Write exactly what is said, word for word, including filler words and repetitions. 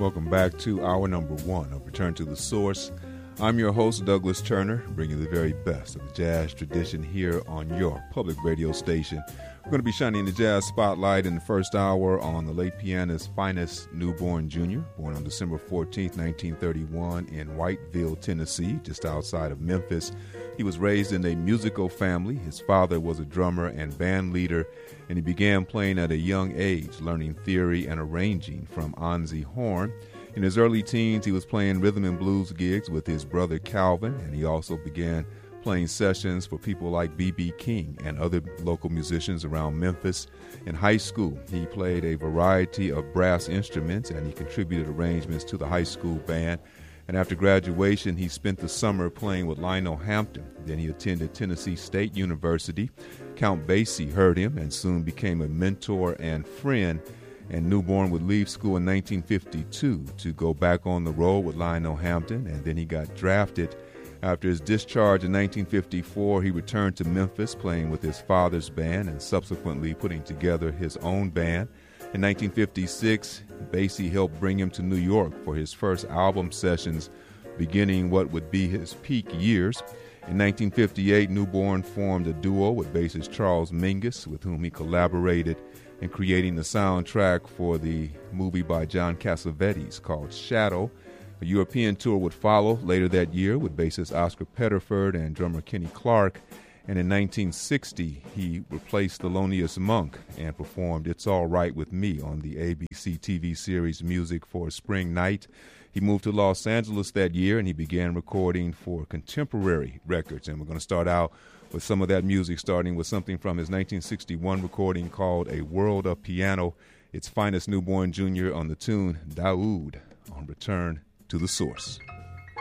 Welcome back to hour number one of Return to the Source. I'm your host, Douglas Turner, bringing the very best of the jazz tradition here on your public radio station. We're going to be shining the jazz spotlight in the first hour on the late pianist's finest newborn junior, born on December fourteenth, nineteen thirty-one in Whiteville, Tennessee, just outside of Memphis. He was raised in a musical family. His father was a drummer and band leader, and he began playing at a young age, learning theory and arranging from Anzi Horn. In his early teens, he was playing rhythm and blues gigs with his brother Calvin, and he also began playing sessions for people like B B King and other local musicians around Memphis. In high school, he played a variety of brass instruments, and he contributed arrangements to the high school band. And after graduation, he spent the summer playing with Lionel Hampton. Then he attended Tennessee State University. Count Basie heard him and soon became a mentor and friend. And Newborn would leave school in nineteen fifty-two to go back on the road with Lionel Hampton, and then he got drafted. After his discharge in nineteen fifty-four, he returned to Memphis, playing with his father's band and subsequently putting together his own band. In nineteen fifty-six, Basie helped bring him to New York for his first album sessions, beginning what would be his peak years. In nineteen fifty-eight, Newborn formed a duo with bassist Charles Mingus, with whom he collaborated in creating the soundtrack for the movie by John Cassavetes called Shadow. A European tour would follow later that year with bassist Oscar Pettiford and drummer Kenny Clark. And in nineteen sixty, he replaced Thelonious Monk and performed It's All Right With Me on the A B C T V series Music for a Spring Night. He moved to Los Angeles that year, and he began recording for Contemporary Records. And we're going to start out with some of that music, starting with something from his nineteen sixty-one recording called A World of Piano. Its finest newborn junior on the tune Daoud on Return to the Source.